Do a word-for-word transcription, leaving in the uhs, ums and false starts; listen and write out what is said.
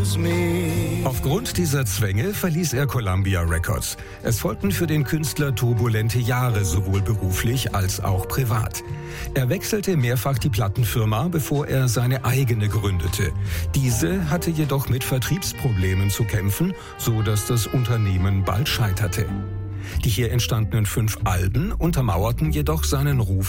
chose me. Aufgrund dieser Zwänge verließ er Columbia Records. Es folgten für den Künstler turbulente Jahre, sowohl beruflich als auch privat. Er wechselte mehrfach die Plattenfirma, bevor er seine eigene gründete. Diese hatte jedoch mit Vertriebsproblemen zu kämpfen, so dass das Unternehmen bald scheiterte. Die hier entstandenen fünf Alben untermauerten jedoch seinen Ruf